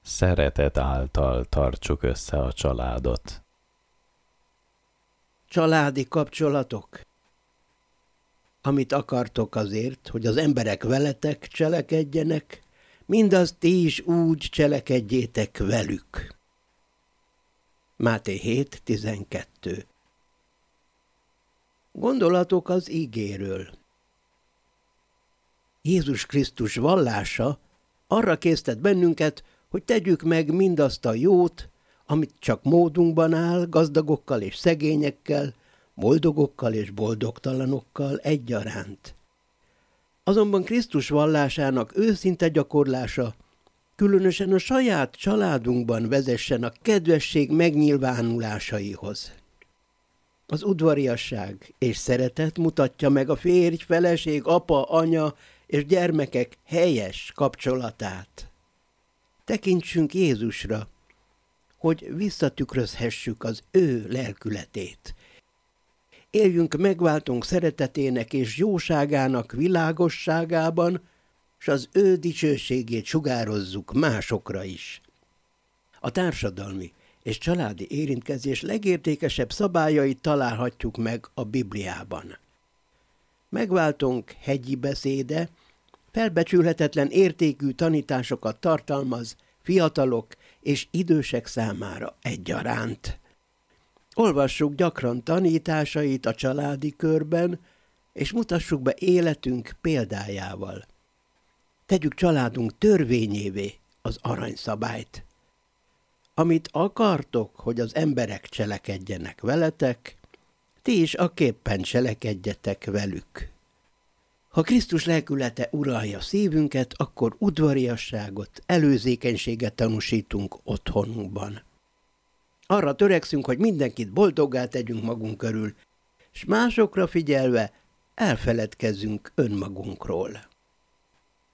Szeretet által tartsuk össze a családot. Családi kapcsolatok. Amit akartok azért, hogy az emberek veletek cselekedjenek, mindazt ti is úgy cselekedjétek velük. Máté 7:12. Gondolatok az ígéről. Jézus Krisztus vallása arra késztet bennünket, hogy tegyük meg mindazt a jót, amit csak módunkban áll, gazdagokkal és szegényekkel, boldogokkal és boldogtalanokkal egyaránt. Azonban Krisztus vallásának őszinte gyakorlása különösen a saját családunkban vezessen a kedvesség megnyilvánulásaihoz. Az udvariasság és szeretet mutatja meg a férj, feleség, apa, anya és gyermekek helyes kapcsolatát. Tekintsünk Jézusra, hogy visszatükrözhessük az ő lelkületét. Éljünk megváltunk szeretetének és jóságának világosságában, s az ő dicsőségét sugározzuk másokra is. A társadalmi és családi érintkezés legértékesebb szabályait találhatjuk meg a Bibliában. Megváltunk hegyi beszéde felbecsülhetetlen értékű tanításokat tartalmaz fiatalok és idősek számára egyaránt. Olvassuk gyakran tanításait a családi körben, és mutassuk be életünk példájával. Tegyük családunk törvényévé az aranyszabályt. Amit akartok, hogy az emberek cselekedjenek veletek, ti is akképpen cselekedjetek velük. Ha Krisztus lelkülete uralja szívünket, akkor udvariasságot, előzékenységet tanúsítunk otthonunkban. Arra törekszünk, hogy mindenkit boldoggá tegyünk magunk körül, s másokra figyelve elfeledkezzünk önmagunkról.